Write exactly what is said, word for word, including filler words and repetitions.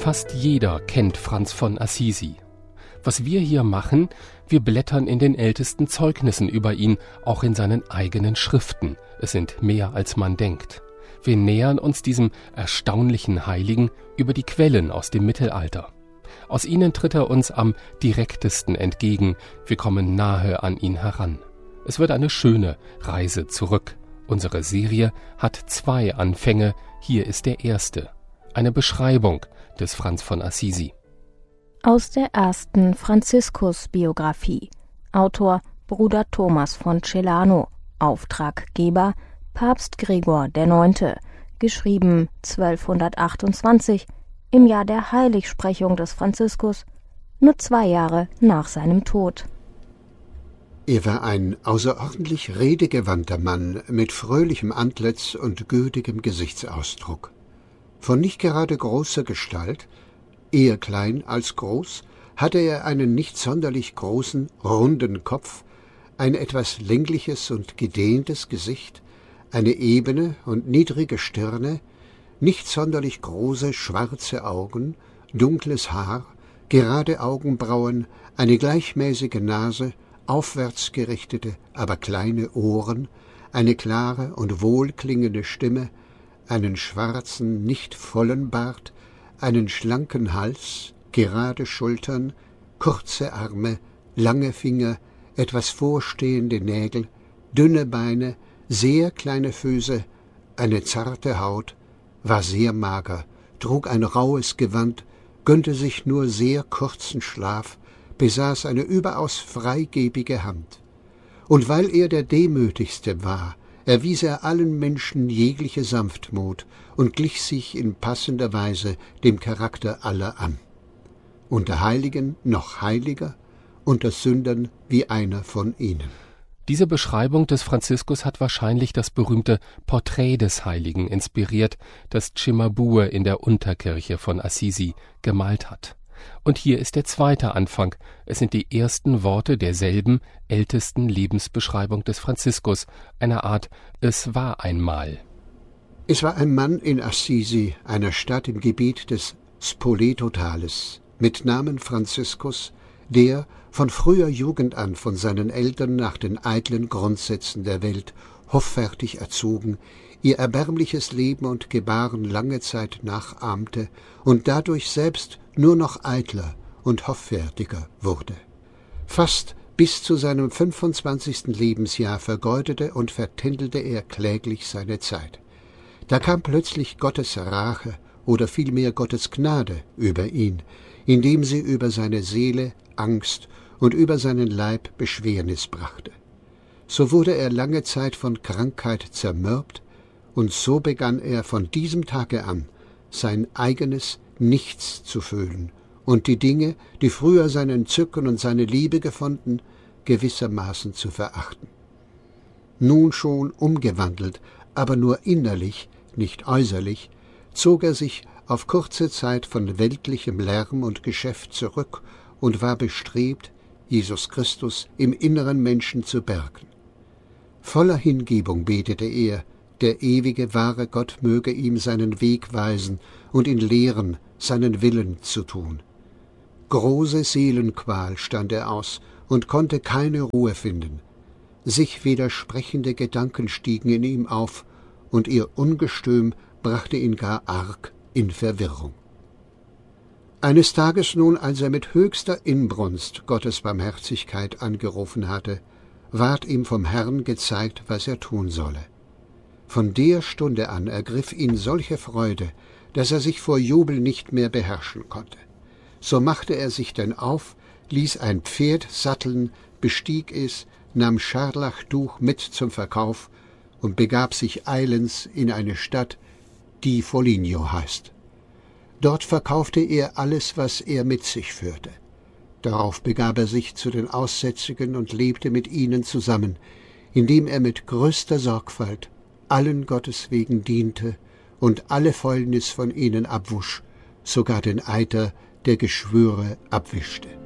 Fast jeder kennt Franz von Assisi. Was wir hier machen, wir blättern in den ältesten Zeugnissen über ihn, auch in seinen eigenen Schriften. Es sind mehr, als man denkt. Wir nähern uns diesem erstaunlichen Heiligen über die Quellen aus dem Mittelalter. Aus ihnen tritt er uns am direktesten entgegen. Wir kommen nahe an ihn heran. Es wird eine schöne Reise zurück. Unsere Serie hat zwei Anfänge. Hier ist der erste. Eine Beschreibung des Franz von Assisi. Aus der ersten Franziskus-Biografie. Autor Bruder Thomas von Celano. Auftraggeber Papst Gregor der Neunte. Geschrieben zwölfhundertachtundzwanzig, im Jahr der Heiligsprechung des Franziskus, nur zwei Jahre nach seinem Tod. Er war ein außerordentlich redegewandter Mann mit fröhlichem Antlitz und gütigem Gesichtsausdruck. Von nicht gerade großer Gestalt, eher klein als groß, hatte er einen nicht sonderlich großen, runden Kopf, ein etwas längliches und gedehntes Gesicht, eine ebene und niedrige Stirne, nicht sonderlich große schwarze Augen, dunkles Haar, gerade Augenbrauen, eine gleichmäßige Nase, aufwärts gerichtete, aber kleine Ohren, eine klare und wohlklingende Stimme, einen schwarzen, nicht vollen Bart, einen schlanken Hals, gerade Schultern, kurze Arme, lange Finger, etwas vorstehende Nägel, dünne Beine, sehr kleine Füße, eine zarte Haut, war sehr mager, trug ein rauhes Gewand, gönnte sich nur sehr kurzen Schlaf, besaß eine überaus freigebige Hand. Und weil er der Demütigste war, erwies er allen Menschen jegliche Sanftmut und glich sich in passender Weise dem Charakter aller an. Unter Heiligen noch heiliger, unter Sündern wie einer von ihnen. Diese Beschreibung des Franziskus hat wahrscheinlich das berühmte Porträt des Heiligen inspiriert, das Cimabue in der Unterkirche von Assisi gemalt hat. Und hier ist der zweite Anfang. Es sind die ersten Worte derselben ältesten Lebensbeschreibung des Franziskus, einer Art »Es war einmal«. Es war ein Mann in Assisi, einer Stadt im Gebiet des Spoleto-Tales, mit Namen Franziskus, der von früher Jugend an von seinen Eltern nach den eitlen Grundsätzen der Welt hoffärtig erzogen, ihr erbärmliches Leben und Gebaren lange Zeit nachahmte und dadurch selbst nur noch eitler und hoffärtiger wurde. Fast bis zu seinem fünfundzwanzigsten Lebensjahr vergeudete und vertändelte er kläglich seine Zeit. Da kam plötzlich Gottes Rache oder vielmehr Gottes Gnade über ihn, indem sie über seine Seele Angst und über seinen Leib Beschwernis brachte. So wurde er lange Zeit von Krankheit zermürbt, und so begann er von diesem Tage an, sein eigenes Nichts zu fühlen und die Dinge, die früher sein Entzücken und seine Liebe gefunden, gewissermaßen zu verachten. Nun schon umgewandelt, aber nur innerlich, nicht äußerlich, zog er sich auf kurze Zeit von weltlichem Lärm und Geschäft zurück und war bestrebt, Jesus Christus im inneren Menschen zu bergen. Voller Hingebung betete er, der ewige, wahre Gott möge ihm seinen Weg weisen und ihn lehren, seinen Willen zu tun. Große Seelenqual stand er aus und konnte keine Ruhe finden. Sich widersprechende Gedanken stiegen in ihm auf, und ihr Ungestüm brachte ihn gar arg in Verwirrung. Eines Tages nun, als er mit höchster Inbrunst Gottes Barmherzigkeit angerufen hatte, ward ihm vom Herrn gezeigt, was er tun solle. Von der Stunde an ergriff ihn solche Freude, dass er sich vor Jubel nicht mehr beherrschen konnte. So machte er sich denn auf, ließ ein Pferd satteln, bestieg es, nahm Scharlachtuch mit zum Verkauf und begab sich eilends in eine Stadt, die Foligno heißt. Dort verkaufte er alles, was er mit sich führte. Darauf begab er sich zu den Aussätzigen und lebte mit ihnen zusammen, indem er mit größter Sorgfalt allen Gottes wegen diente und alle Fäulnis von ihnen abwusch, sogar den Eiter der Geschwüre abwischte.